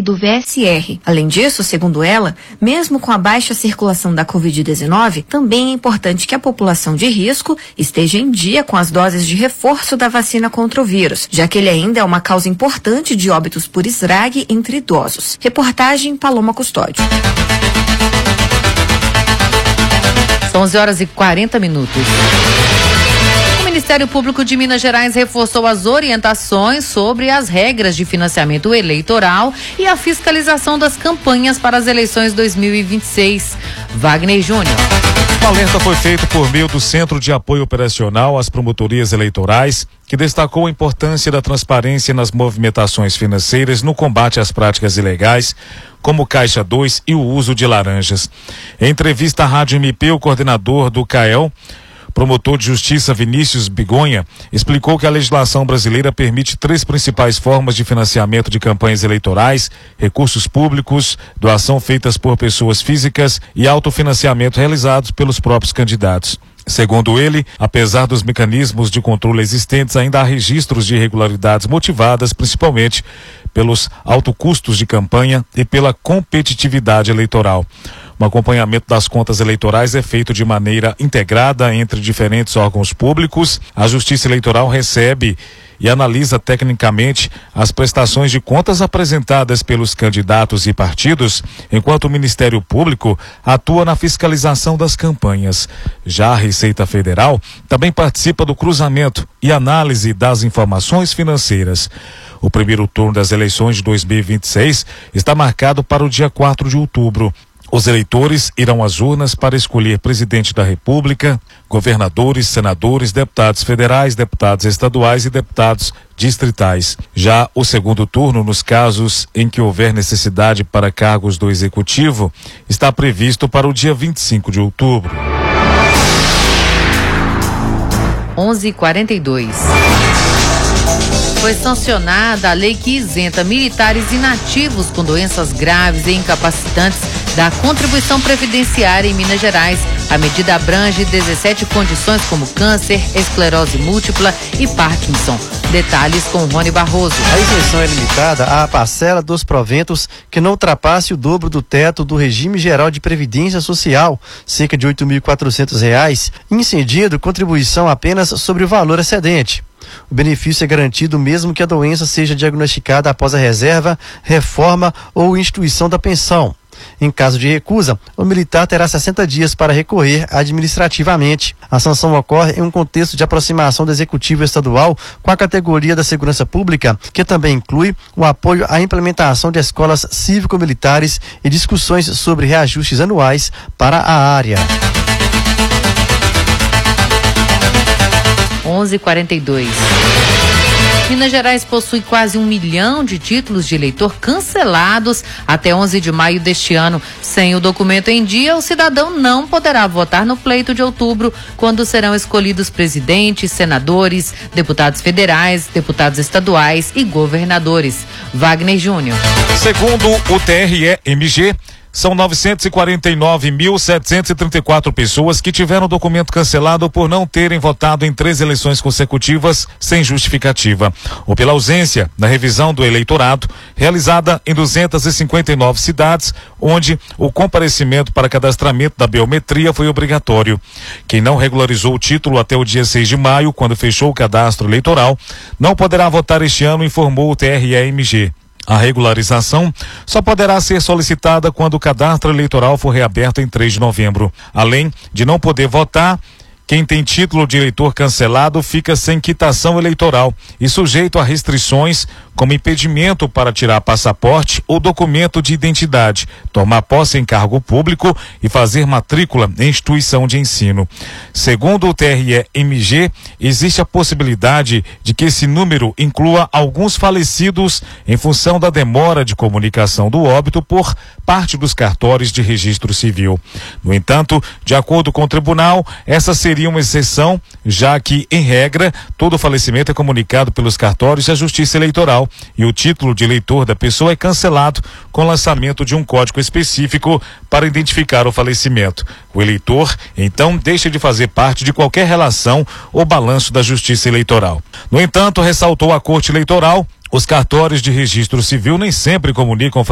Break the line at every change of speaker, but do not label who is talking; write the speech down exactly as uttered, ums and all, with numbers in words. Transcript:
do V S R. Além disso, segundo ela, mesmo com a baixa circulação da covid dezenove, também é importante que a população de risco esteja em dia com as doses de reforço da vacina contra o vírus, já que ele ainda é uma causa importante de óbitos por S R A G entre idosos. Reportagem Paloma Custódio.
São onze horas e quarenta minutos. O Ministério Público de Minas Gerais reforçou as orientações sobre as regras de financiamento eleitoral e a fiscalização das campanhas para as eleições dois mil e vinte e seis. Wagner Júnior.
O alerta foi feito por meio do Centro de Apoio Operacional às Promotorias Eleitorais, que destacou a importância da transparência nas movimentações financeiras no combate às práticas ilegais, como Caixa dois e o uso de laranjas. Em entrevista à Rádio M P, o coordenador do C A E L, promotor de justiça Vinícius Bigonha, explicou que a legislação brasileira permite três principais formas de financiamento de campanhas eleitorais: recursos públicos, doação feitas por pessoas físicas e autofinanciamento realizados pelos próprios candidatos. Segundo ele, apesar dos mecanismos de controle existentes, ainda há registros de irregularidades motivadas principalmente pelos altos custos de campanha e pela competitividade eleitoral. O acompanhamento das contas eleitorais é feito de maneira integrada entre diferentes órgãos públicos. A Justiça Eleitoral recebe e analisa tecnicamente as prestações de contas apresentadas pelos candidatos e partidos, enquanto o Ministério Público atua na fiscalização das campanhas. Já a Receita Federal também participa do cruzamento e análise das informações financeiras. O primeiro turno das eleições de dois mil e vinte e seis está marcado para o dia quatro de outubro. Os eleitores irão às urnas para escolher presidente da República, governadores, senadores, deputados federais, deputados estaduais e deputados distritais. Já o segundo turno, nos casos em que houver necessidade para cargos do Executivo, está previsto para o dia vinte e cinco de outubro.
onze e quarenta e dois. Foi sancionada a lei que isenta militares inativos com doenças graves e incapacitantes da contribuição previdenciária em Minas Gerais. A medida abrange dezessete condições como câncer, esclerose múltipla e Parkinson. Detalhes com Rony Barroso.
A isenção é limitada à parcela dos proventos que não ultrapasse o dobro do teto do regime geral de previdência social, cerca de oito mil e quatrocentos reais, incedindo contribuição apenas sobre o valor excedente. O benefício é garantido mesmo que a doença seja diagnosticada após a reserva, reforma ou instituição da pensão. Em caso de recusa, o militar terá sessenta dias para recorrer administrativamente. A sanção ocorre em um contexto de aproximação do Executivo Estadual com a categoria da segurança pública, que também inclui o apoio à implementação de escolas cívico-militares e discussões sobre reajustes anuais para a área.
onze e quarenta e dois. Minas Gerais possui quase um milhão de títulos de eleitor cancelados até onze de maio deste ano. Sem o documento em dia, o cidadão não poderá votar no pleito de outubro, quando serão escolhidos presidentes, senadores, deputados federais, deputados estaduais e governadores. Wagner Júnior.
Segundo o T R E M G, são novecentos e quarenta e nove mil, setecentos e trinta e quatro pessoas que tiveram documento cancelado por não terem votado em três eleições consecutivas sem justificativa, ou pela ausência na revisão do eleitorado realizada em duzentas e cinquenta e nove cidades, onde o comparecimento para cadastramento da biometria foi obrigatório. Quem não regularizou o título até o dia seis de maio, quando fechou o cadastro eleitoral, não poderá votar este ano, informou o T R E M G. A regularização só poderá ser solicitada quando o cadastro eleitoral for reaberto em três de novembro. Além de não poder votar, quem tem título de eleitor cancelado fica sem quitação eleitoral e sujeito a restrições como impedimento para tirar passaporte ou documento de identidade, tomar posse em cargo público e fazer matrícula em instituição de ensino. Segundo o T R E M G, existe a possibilidade de que esse número inclua alguns falecidos em função da demora de comunicação do óbito por parte dos cartórios de registro civil. No entanto, de acordo com o tribunal, essa seria uma exceção, já que, em regra, todo falecimento é comunicado pelos cartórios à Justiça Eleitoral e o título de eleitor da pessoa é cancelado com o lançamento de um código específico para identificar o falecimento. O eleitor, então, deixa de fazer parte de qualquer relação ou balanço da Justiça Eleitoral. No entanto, ressaltou a Corte Eleitoral, os cartórios de registro civil nem sempre comunicam